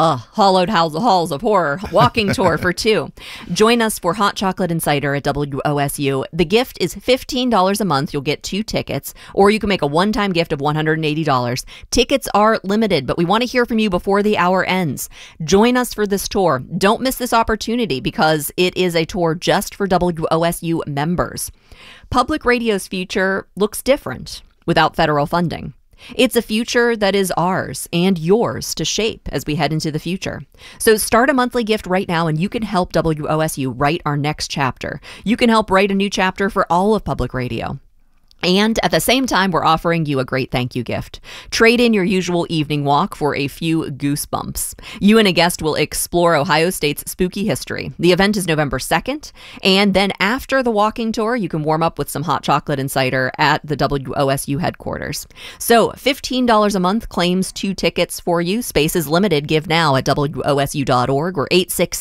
Halls of Horror walking tour for 2. Join us for hot chocolate and cider at WOSU. The gift is $15 a month. You'll get 2 tickets, or you can make a one-time gift of $180. Tickets are limited, but we want to hear from you before the hour ends. Join us for this tour. Don't miss this opportunity because it is a tour just for WOSU members. Public radio's future looks different without federal funding. It's a future that is ours and yours to shape as we head into the future. So start a monthly gift right now and you can help WOSU write our next chapter. You can help write a new chapter for all of public radio. And at the same time, we're offering you a great thank you gift. Trade in your usual evening walk for a few goosebumps. You and a guest will explore Ohio State's spooky history. The event is November 2nd. And then after the walking tour, you can warm up with some hot chocolate and cider at the WOSU headquarters. So $15 a month claims 2 tickets for you. Space is limited. Give now at WOSU.org or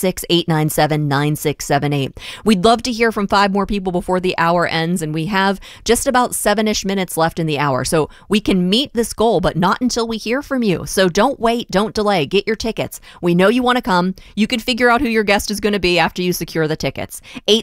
866-897-9678. We'd love to hear from 5 more people before the hour ends. And we have just about 7-ish minutes left in the hour. So we can meet this goal, but not until we hear from you. So don't wait, don't delay. Get your tickets. We know you want to come. You can figure out who your guest is going to be after you secure the tickets.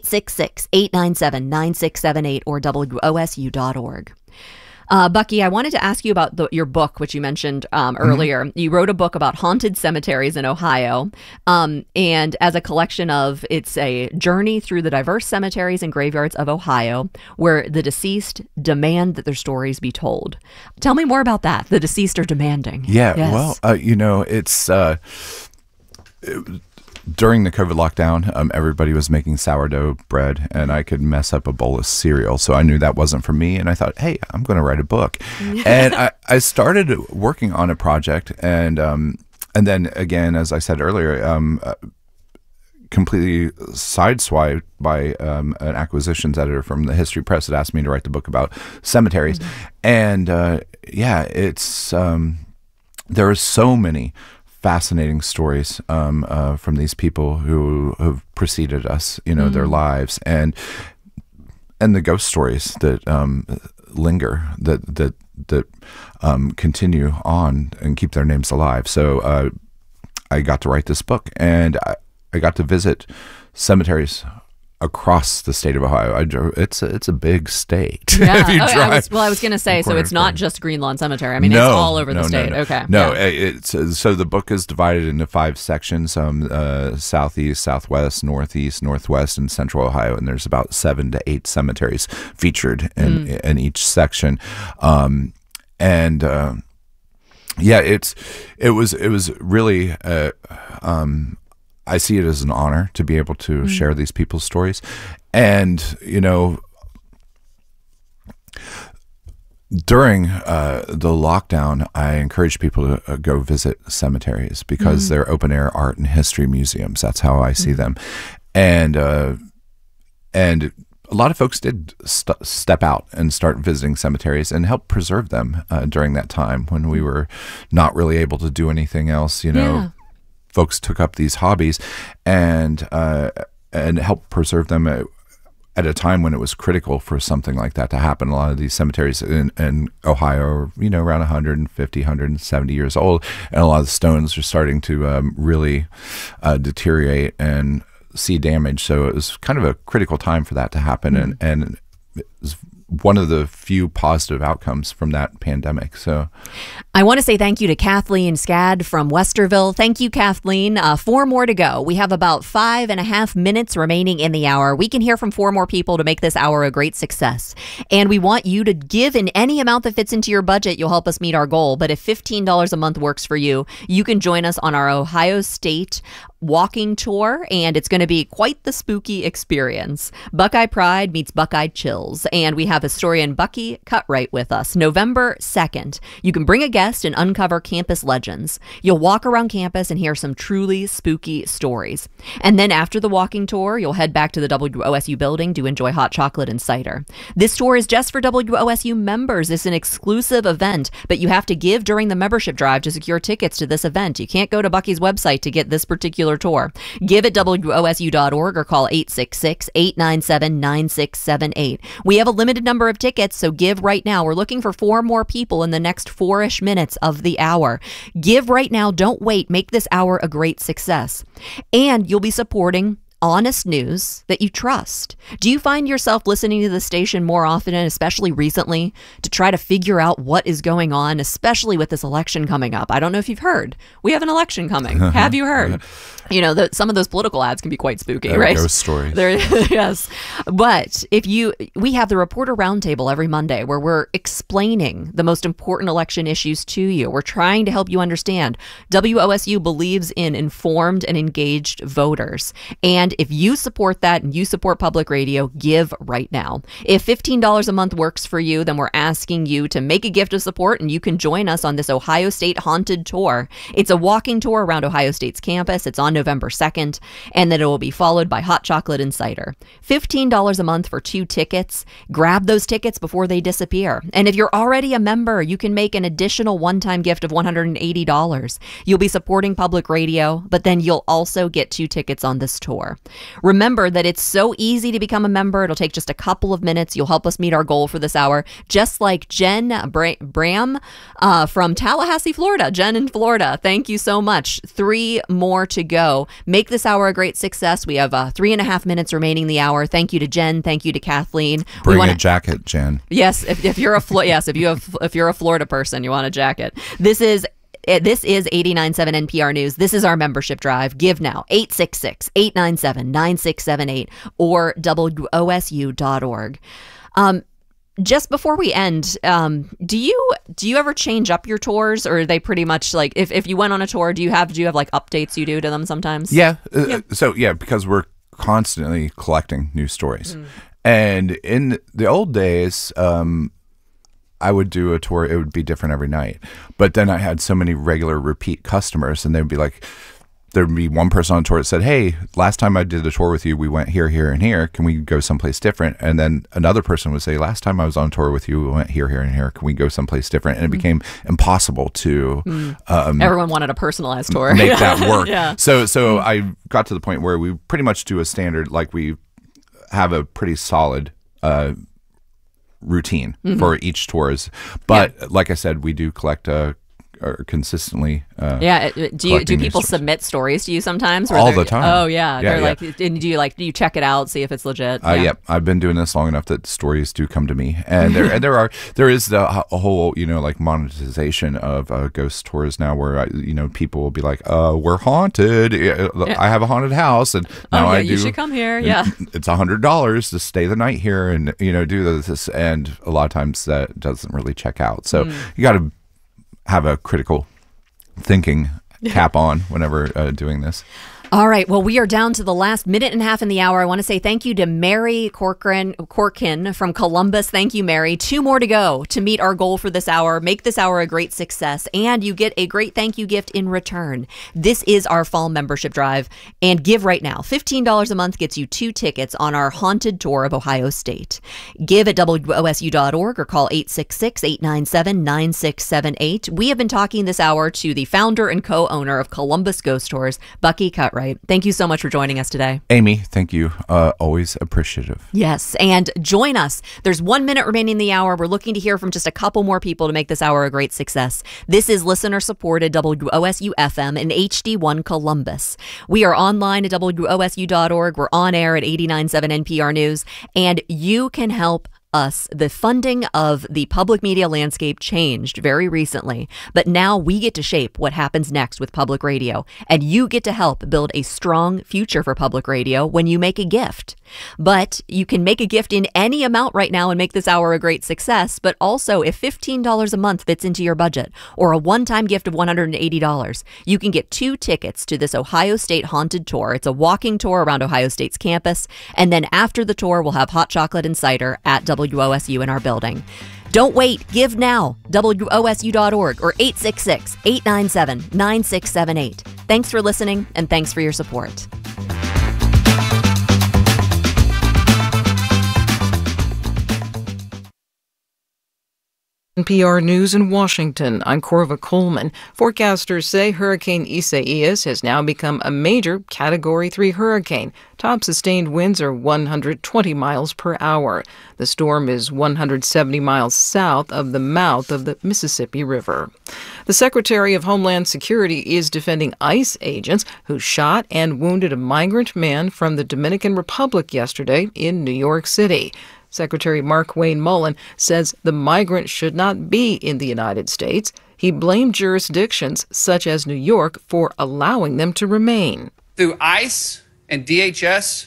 866-897-9678 or WOSU.org. Bucky, I wanted to ask you about your book, which you mentioned earlier. You wrote a book about haunted cemeteries in Ohio, and as a collection of, it's a journey through the diverse cemeteries and graveyards of Ohio, where the deceased demand that their stories be told. Tell me more about that. The deceased are demanding. Yeah, yes. Well, it's... during the COVID lockdown, everybody was making sourdough bread, and I could mess up a bowl of cereal. So I knew that wasn't for me, and I thought, hey, I'm going to write a book. And I started working on a project, and then again, as I said earlier, completely sideswiped by an acquisitions editor from the History Press that asked me to write the book about cemeteries. And it's there are so many fascinating stories from these people who have preceded us, their lives, and the ghost stories that linger, that continue on and keep their names alive. So I got to write this book, and I got to visit cemeteries across the state of Ohio. It's a big state. Yeah. If you drive, I was going to say, so it's not just Green Lawn Cemetery. I mean, it's all over the state. No. Okay. No, it's so the book is divided into 5 sections: southeast, southwest, northeast, northwest, and central Ohio. And there's about 7 to 8 cemeteries featured in each section. It was really. I see it as an honor to be able to share these people's stories. And, during the lockdown, I encourage people to go visit cemeteries because they're open-air art and history museums. That's how I see them. And a lot of folks did step out and start visiting cemeteries and help preserve them during that time when we were not really able to do anything else, Yeah. Folks took up these hobbies and helped preserve them. at a time when it was critical for something like that to happen. A lot of these cemeteries in Ohio are, around 150, 170 years old, and a lot of the stones are starting to really deteriorate and see damage. So it was kind of a critical time for that to happen, and it was one of the few positive outcomes from that pandemic. So I want to say thank you to Kathleen Scad from Westerville. Thank you, Kathleen. 4 more to go. We have about 5.5 minutes remaining in the hour. We can hear from 4 more people to make this hour a great success. And we want you to give in any amount that fits into your budget. You'll help us meet our goal. But if $15 a month works for you, you can join us on our Ohio State walking tour, and it's going to be quite the spooky experience. Buckeye Pride meets Buckeye Chills, and we have historian Bucky Cutright with us. November 2nd, you can bring a guest and uncover campus legends. You'll walk around campus and hear some truly spooky stories. And then after the walking tour, you'll head back to the WOSU building to enjoy hot chocolate and cider. This tour is just for WOSU members. It's an exclusive event, but you have to give during the membership drive to secure tickets to this event. You can't go to Bucky's website to get this particular tour. Give at WOSU.org or call 866-897-9678. We have a limited number of tickets, so give right now. We're looking for 4 more people in the next 4-ish minutes of the hour. Give right now. Don't wait. Make this hour a great success. And you'll be supporting honest news that you trust. Do you find yourself listening to the station more often, and especially recently, to try to figure out what is going on, especially with this election coming up? I don't know if you've heard. We have an election coming. Have you heard? Some of those political ads can be quite spooky, right? Ghost stories. Yes. But we have the Reporter Roundtable every Monday where we're explaining the most important election issues to you. We're trying to help you understand. WOSU believes in informed and engaged voters. And if you support that and you support public radio, give right now. If $15 a month works for you, then we're asking you to make a gift of support, and you can join us on this Ohio State Haunted Tour. It's a walking tour around Ohio State's campus. It's on November 2nd, and then it will be followed by hot chocolate and cider. $15 a month for 2 tickets. Grab those tickets before they disappear. And if you're already a member, you can make an additional one-time gift of $180. You'll be supporting public radio, but then you'll also get 2 tickets on this tour. Remember that it's so easy to become a member. It'll take just a couple of minutes. You'll help us meet our goal for this hour, just like Jen Bram from Tallahassee, Florida. Jen in Florida, thank you so much. 3 more to go. Make this hour a great success. We have 3.5 minutes remaining in the hour. Thank you to Jen. Thank you to Kathleen. Bring a jacket, Jen. Yes, if you're if you're a Florida person, you want a jacket. This is 89.7 NPR News. This is our membership drive. Give now. 866-897-9678 or WOSU.org. Just before we end, do you ever change up your tours, or are they pretty much like if you went on a tour, do you have like updates you do to them sometimes? Yeah. Because we're constantly collecting new stories. And in the old days, I would do a tour. It would be different every night. But then I had so many regular repeat customers, and they'd be like, there'd be one person on tour that said, hey, last time I did a tour with you, we went here, here, and here. Can we go someplace different? And then another person would say, last time I was on tour with you, we went here, here, and here. Can we go someplace different? And it became impossible to... Everyone wanted a personalized tour. Make that work. Yeah. So I got to the point where we pretty much do a standard, like we have a pretty solid routine for each tours. But like I said, we do collect consistently. Do people submit stories to you sometimes? All the time. Oh yeah. They're like, and do you check it out, see if it's legit? Yep. I've been doing this long enough that stories do come to me, and there is a whole like monetization of ghost tours now, where people will be like, we're haunted. I have a haunted house, and now you should come here. Yeah, it's $100 to stay the night here, and do this, and a lot of times that doesn't really check out. So you got to have a critical thinking cap on whenever doing this. All right. Well, we are down to the last minute and a half in the hour. I want to say thank you to Mary Corkin from Columbus. Thank you, Mary. 2 more to go to meet our goal for this hour. Make this hour a great success, and you get a great thank you gift in return. This is our fall membership drive, and give right now. $15 a month gets you 2 tickets on our haunted tour of Ohio State. Give at WOSU.org or call 866-897-9678. We have been talking this hour to the founder and co-owner of Columbus Ghost Tours, Bucky Cutright. right. Thank you so much for joining us today. Amy, thank you. Always appreciative. Yes, and join us. There's 1 minute remaining in the hour. We're looking to hear from just a couple more people to make this hour a great success. This is listener-supported WOSU-FM in HD1 Columbus. We are online at WOSU.org. We're on air at 89.7 NPR News, and you can help us. The funding of the public media landscape changed very recently, but now we get to shape what happens next with public radio, and you get to help build a strong future for public radio when you make a gift. But you can make a gift in any amount right now and make this hour a great success, but also if $15 a month fits into your budget, or a one-time gift of $180, you can get 2 tickets to this Ohio State Haunted Tour. It's a walking tour around Ohio State's campus, and then after the tour, we'll have hot chocolate and cider at WOSU in our building. Don't wait. Give now. WOSU.org or 866-897-9678. Thanks for listening, and thanks for your support. NPR News in Washington, I'm Corva Coleman. Forecasters say Hurricane Isaias has now become a major Category 3 hurricane. Top sustained winds are 120 miles per hour. The storm is 170 miles south of the mouth of the Mississippi River. The Secretary of Homeland Security is defending ICE agents who shot and wounded a migrant man from the Dominican Republic yesterday in New York City. Secretary Markwayne Mullin says the migrant should not be in the United States. He blamed jurisdictions such as New York for allowing them to remain. Through ICE and DHS,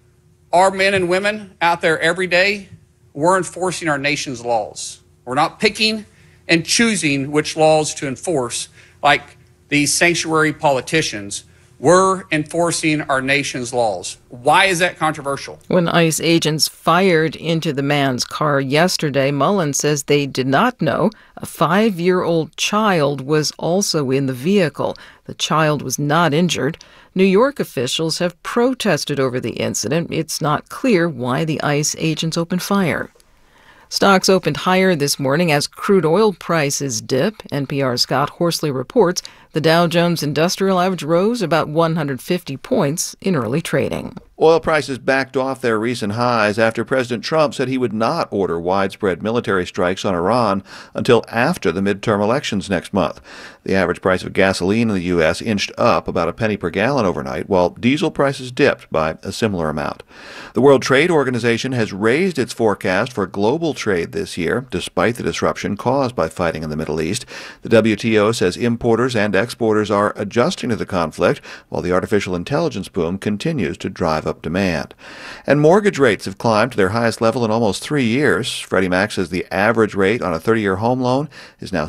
our men and women out there every day, we're enforcing our nation's laws. We're not picking and choosing which laws to enforce like these sanctuary politicians. We're enforcing our nation's laws. Why is that controversial? When ICE agents fired into the man's car yesterday, Mullin says they did not know a 5-year-old child was also in the vehicle. The child was not injured. New York officials have protested over the incident. It's not clear why the ICE agents opened fire. Stocks opened higher this morning as crude oil prices dip. NPR's Scott Horsley reports the Dow Jones Industrial Average rose about 150 points in early trading. Oil prices backed off their recent highs after President Trump said he would not order widespread military strikes on Iran until after the midterm elections next month. The average price of gasoline in the U.S. inched up about a penny per gallon overnight, while diesel prices dipped by a similar amount. The World Trade Organization has raised its forecast for global trade this year, despite the disruption caused by fighting in the Middle East. The WTO says importers and exporters are adjusting to the conflict, while the artificial intelligence boom continues to drive up demand. And mortgage rates have climbed to their highest level in almost 3 years. Freddie Mac says the average rate on a 30-year home loan is now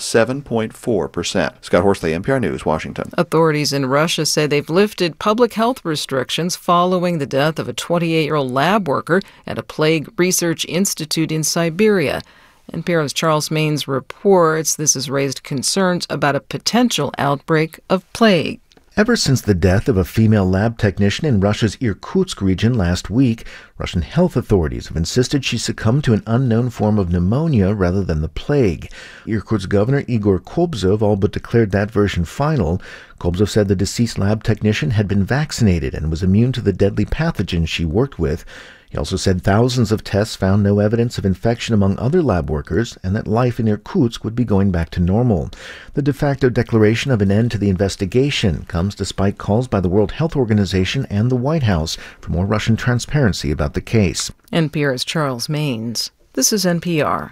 7.4%. Scott Horsley, NPR News, Washington. Authorities in Russia say they've lifted public health restrictions following the death of a 28-year-old lab worker at a plague research institute in Siberia. NPR's Charles Maynes reports this has raised concerns about a potential outbreak of plague. Ever since the death of a female lab technician in Russia's Irkutsk region last week, Russian health authorities have insisted she succumbed to an unknown form of pneumonia rather than the plague. Irkutsk Governor Igor Kobzov all but declared that version final. Kobzov said the deceased lab technician had been vaccinated and was immune to the deadly pathogen she worked with. He also said thousands of tests found no evidence of infection among other lab workers and that life in Irkutsk would be going back to normal. The de facto declaration of an end to the investigation comes despite calls by the World Health Organization and the White House for more Russian transparency about the case. NPR's Charles Maynes. This is NPR.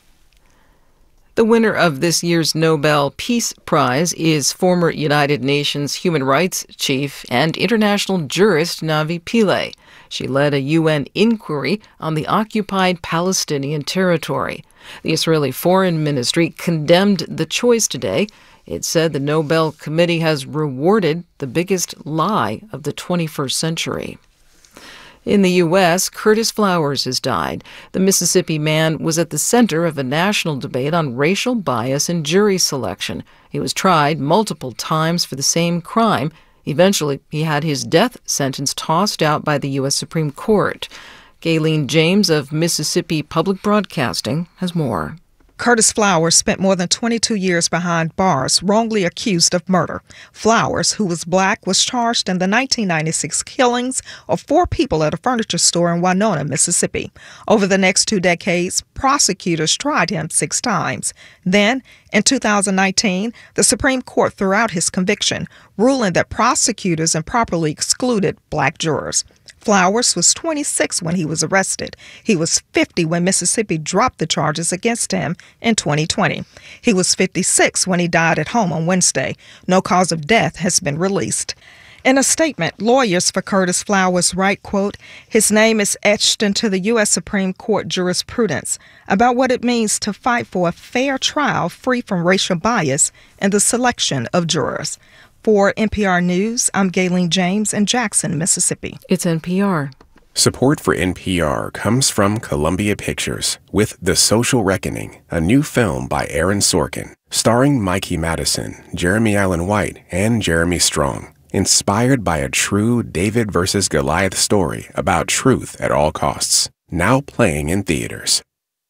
The winner of this year's Nobel Peace Prize is former United Nations human rights chief and international jurist Navi Pillay. She led a UN inquiry on the occupied Palestinian territory. The Israeli Foreign Ministry condemned the choice today. It said the Nobel Committee has rewarded the biggest lie of the 21st century. In the U.S., Curtis Flowers has died. The Mississippi man was at the center of a national debate on racial bias in jury selection. He was tried multiple times for the same crime. Eventually, he had his death sentence tossed out by the U.S. Supreme Court. Gayleen James of Mississippi Public Broadcasting has more. Curtis Flowers spent more than 22 years behind bars, wrongly accused of murder. Flowers, who was black, was charged in the 1996 killings of 4 people at a furniture store in Winona, Mississippi. Over the next 2 decades, prosecutors tried him 6 times. Then, in 2019, the Supreme Court threw out his conviction, ruling that prosecutors improperly excluded black jurors. Flowers was 26 when he was arrested. He was 50 when Mississippi dropped the charges against him in 2020. He was 56 when he died at home on Wednesday. No cause of death has been released. In a statement, lawyers for Curtis Flowers write, quote, "His name is etched into the U.S. Supreme Court jurisprudence about what it means to fight for a fair trial free from racial bias in the selection of jurors." For NPR News, I'm Gayleen James in Jackson, Mississippi. It's NPR. Support for NPR comes from Columbia Pictures with The Social Reckoning, a new film by Aaron Sorkin, starring Mikey Madison, Jeremy Allen White, and Jeremy Strong. Inspired by a true David versus Goliath story about truth at all costs. Now playing in theaters.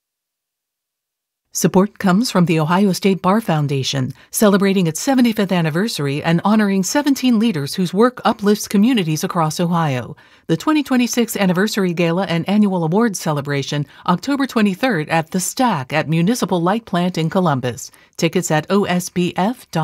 Support comes from the Ohio State Bar Foundation, celebrating its 75th anniversary and honoring 17 leaders whose work uplifts communities across Ohio. The 2026 Anniversary Gala and Annual Awards Celebration, October 23rd at The Stack at Municipal Light Plant in Columbus. Tickets at osbf.org.